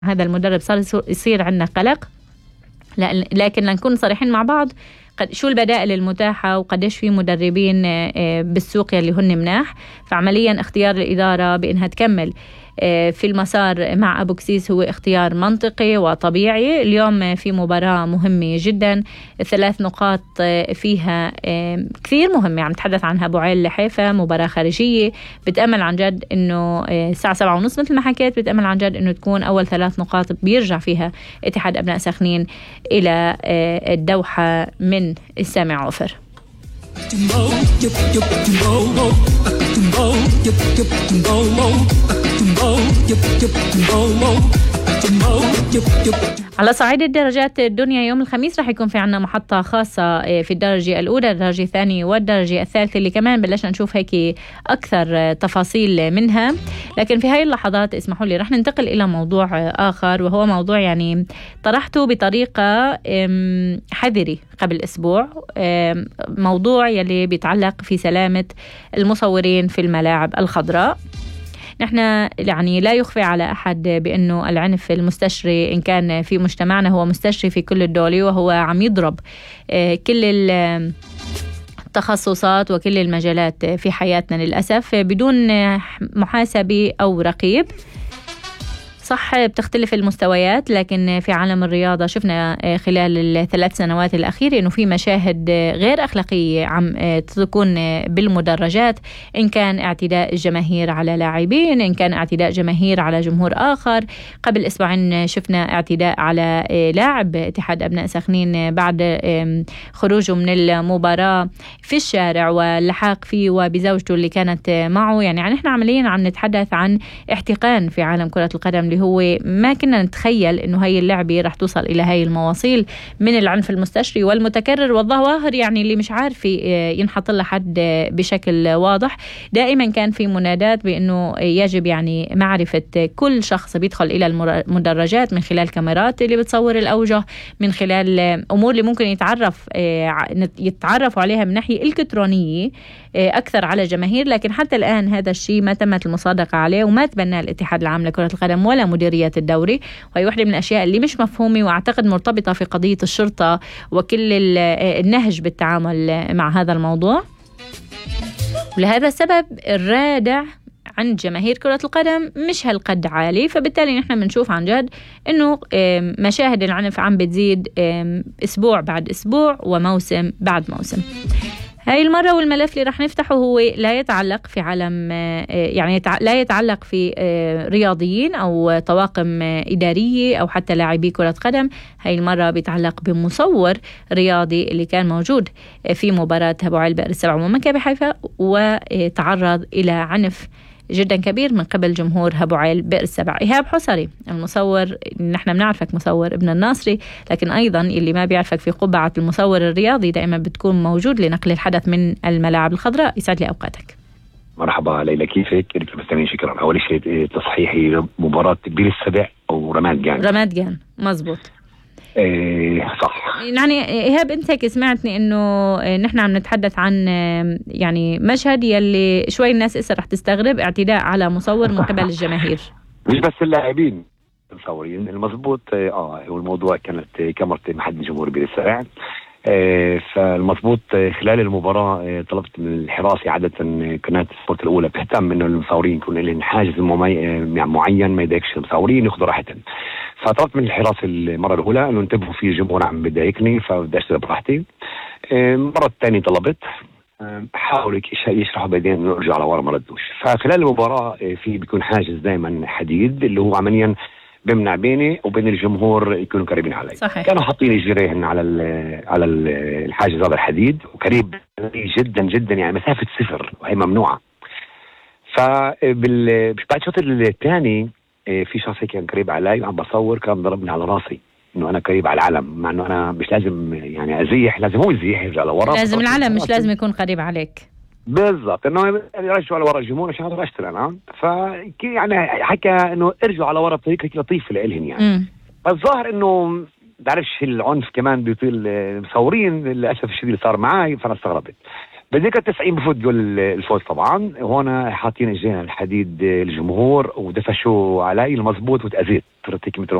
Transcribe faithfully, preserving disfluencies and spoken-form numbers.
هذا المدرب صار يصير عندنا قلق. لكن لنكون صريحين مع بعض، شو البدائل المتاحة وقديش في مدربين بالسوق يلي هن مناح. فعمليا اختيار الإدارة بأنها تكمل في المسار مع أبو كسيس هو اختيار منطقي وطبيعي. اليوم في مباراة مهمة جدا، ثلاث نقاط فيها كثير مهمة، عم نتحدث عنها أبو عيل لحيفا، مباراة خارجية. بتأمل عن جد إنه الساعة سبعة ونص مثل ما حكيت، بتأمل عن جد إنه تكون أول ثلاث نقاط بيرجع فيها اتحاد أبناء سخنين إلى الدوحة من السامع عفر. على صعيد الدرجات الدنيا، يوم الخميس رح يكون في عنا محطة خاصة في الدرجة الأولى، الدرجة الثانية والدرجة الثالثة، اللي كمان بلشنا نشوف هيك أكثر تفاصيل منها. لكن في هاي اللحظات اسمحوا لي رح ننتقل إلى موضوع آخر، وهو موضوع يعني طرحته بطريقة حذري قبل أسبوع، موضوع يلي بيتعلق في سلامة المصورين في الملاعب الخضراء. نحن يعني لا يخفى على أحد بأنه العنف المستشري إن كان في مجتمعنا هو مستشري في كل الدول، وهو عم يضرب كل التخصصات وكل المجالات في حياتنا للأسف بدون محاسبة أو رقيب. صح بتختلف المستويات، لكن في عالم الرياضة شفنا خلال الثلاث سنوات الأخيرة إنه في مشاهد غير أخلاقية عم تكون بالمدرجات، إن كان اعتداء الجماهير على لاعبين، إن كان اعتداء جماهير على جمهور آخر. قبل أسبوعين شفنا اعتداء على لاعب اتحاد أبناء سخنين بعد خروجه من المباراة في الشارع واللحاق فيه وبزوجته اللي كانت معه. يعني نحن عمليا عم نتحدث عن احتقان في عالم كرة القدم، اللي هو ما كنا نتخيل إنه هاي اللعبة رح توصل إلى هاي المواصيل من العنف المستشري والمتكرر والظواهر يعني اللي مش عارف ينحط لها حد بشكل واضح. دائما كان في منادات بأنه يجب يعني معرفة كل شخص بيدخل إلى المدرجات من خلال كاميرات اللي بتصور الأوجه، من خلال أمور اللي ممكن يتعرف يتعرفوا عليها من ناحية إلكترونية أكثر على جماهير. لكن حتى الآن هذا الشيء ما تمت المصادقة عليه وما تبنى الاتحاد العام لكرة القدم ولا مديرية الدوري، وهي واحدة من الأشياء اللي مش مفهومة، وأعتقد مرتبطة في قضية الشرطة وكل النهج بالتعامل مع هذا الموضوع. ولهذا السبب الرادع عند جماهير كرة القدم مش هالقد عالي، فبالتالي نحن بنشوف عن جد إنه مشاهد العنف عم بتزيد أسبوع بعد أسبوع وموسم بعد موسم. هاي المرة والملف اللي رح نفتحه هو لا يتعلق في عالم يعني لا يتعلق في رياضيين أو طواقم إدارية أو حتى لاعبي كرة قدم. هاي المرة بيتعلق بمصور رياضي اللي كان موجود في مباراة أبو عيل بئر السبع ومكابي حيفا وتعرض إلى عنف جدا كبير من قبل جمهور أبو عيل بئر السبع. إيهاب حصري المصور، نحن بنعرفك مصور ابن الناصري، لكن أيضا اللي ما بيعرفك في قبعة المصور الرياضي دائما بتكون موجود لنقل الحدث من الملاعب الخضراء. يسعد لي أوقاتك. مرحبا ليلى، كيفك؟ كنت مستنين. شكرا. أول شيء تصحيحي مباراة بئر السبع أو رماد جان. رماد جان مزبوط. إيه صح. يعني إيهاب أنت هيك سمعتني إنه نحن عم نتحدث عن يعني مشهد يلي شوي الناس إسا رح تستغرب، اعتداء على مصور من قبل الجماهير. مش بس اللاعبين المصورين المضبوط. آه هو الموضوع كانت كاميرا محد من جمهور بئر السبع. آه فالمضبوط خلال المباراة آه طلبت من الحراسة عادة قناة السبورت الأولى بتهتم إنه المصورين يكون لهم حاجز معين ما يضايقش المصورين ياخذوا راحتهم. فطلبت من الحراسة المرة الأولى إنه انتبهوا في جمهور عم بضايقني فبدي أشتري براحتي. آه مرة الثانية طلبت آه حاولوا يشرحوا بعدين إنه ارجعوا على ورا ما ردوش. فخلال المباراة آه في بيكون حاجز دائما حديد اللي هو عمليا بمنع بيني وبين الجمهور يكونوا قريبين علي. صحيح. كانوا حاطين جريهن على ال على ال الحاجز هذا الحديد وقريب جدا جدا يعني مسافة صفر وهي ممنوعة. فبال بعد الشوط الثاني في شخص كان قريب علي وعم بصور كان ضربني على راسي انه انا قريب على العلم، مع انه انا مش لازم يعني ازيح، لازم هو يزيح يرجع لورا. لازم العلم مش لازم يكون قريب عليك. بالضبط، انه يرجعوا على ورا الجمهور عشان هذا اشتري انا. فكي يعني حكى انه ارجعوا على ورا بطريقه لطيفه لإلهن يعني. فالظاهر انه بعرفش العنف كمان بيطيل المصورين للاسف الشديد اللي صار معي، فانا استغربت. بديك التسعين بفوت جول الفوز طبعا. هون حاطين اجينا الحديد الجمهور ودفشوا علي المضبوط وتأذيت. تعطيك مثل